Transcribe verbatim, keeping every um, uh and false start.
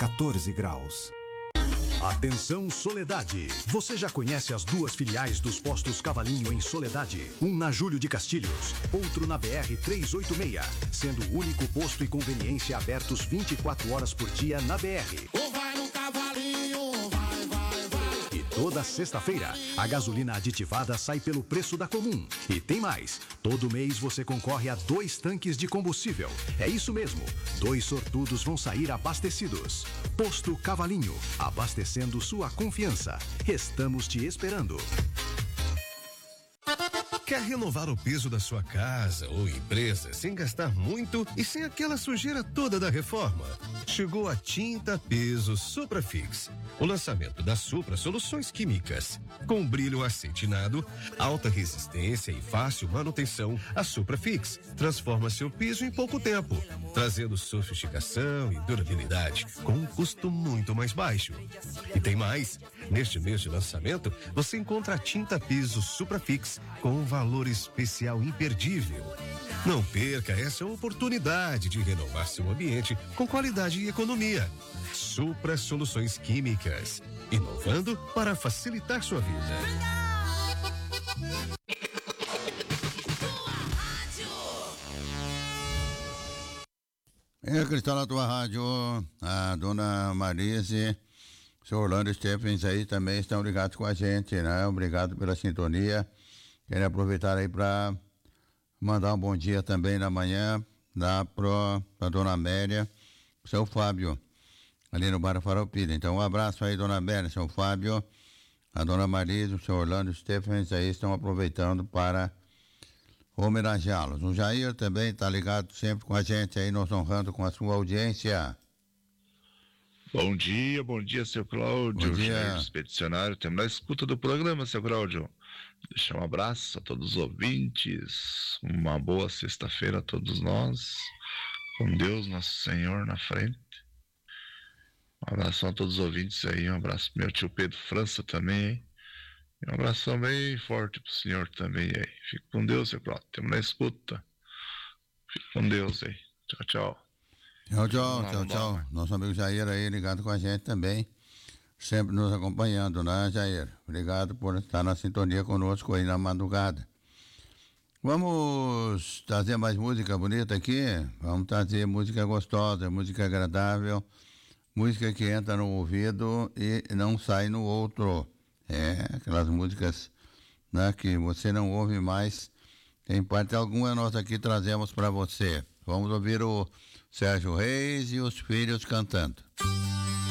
quatorze graus. Atenção, Soledade! Você já conhece as duas filiais dos postos Cavalinho em Soledade? Um na Júlio de Castilhos, outro na B R trezentos e oitenta e seis, sendo o único posto e conveniência abertos vinte e quatro horas por dia na B R. Ou vai no Cavalinho, vai, vai, vai. E toda sexta-feira, a gasolina aditivada sai pelo preço da comum. E tem mais, todo mês você concorre a dois tanques de combustível. É isso mesmo, dois sortudos vão sair abastecidos. Posto Cavalinho, abastecendo sua confiança. Estamos te esperando. Quer renovar o piso da sua casa ou empresa sem gastar muito e sem aquela sujeira toda da reforma? Chegou a Tinta Piso Suprafix. O lançamento da Supra Soluções Químicas. Com brilho acetinado, alta resistência e fácil manutenção, a Suprafix transforma seu piso em pouco tempo, trazendo sofisticação e durabilidade com um custo muito mais baixo. E tem mais, neste mês de lançamento, você encontra a Tinta Piso Suprafix com um valor especial imperdível. Não perca essa oportunidade de renovar seu ambiente com qualidade e economia. Supra Soluções Químicas, inovando para facilitar sua vida. É, Cristal, na tua rádio, a dona Marise, o senhor Orlando Stephens aí também estão ligados com a gente, né? Obrigado pela sintonia. Quero aproveitar aí para mandar um bom dia também na manhã, lá para a dona Amélia, pro seu Fábio, ali no Bar Farroupilha. Então, um abraço aí, dona Amélia, seu Fábio, a dona Marisa, o seu Orlando Stephens aí estão aproveitando para homenageá-los. O Jair também está ligado sempre com a gente aí, nos honrando com a sua audiência. Bom dia, bom dia, seu Cláudio. Bom dia. Jair, expedicionário, temos na escuta do programa, seu Cláudio. Deixar um abraço a todos os ouvintes, uma boa sexta-feira a todos nós, com Deus, nosso Senhor, na frente. Um abraço a todos os ouvintes aí, um abraço pro meu tio Pedro França também, hein? E um abração bem forte pro senhor também aí. Fique com Deus, seu Cláudio, temos na escuta. Fique com Deus aí. Tchau, tchau. Tchau, tchau, tchau, tchau. Nosso amigo Jair aí ligado com a gente também, sempre nos acompanhando, né, Jair? Obrigado por estar na sintonia conosco aí na madrugada. Vamos trazer mais música bonita aqui? Vamos trazer música gostosa, música agradável, música que entra no ouvido e não sai no outro. É, aquelas músicas, né, que você não ouve mais, em parte alguma nós aqui trazemos para você. Vamos ouvir o Sérgio Reis e os Filhos cantando.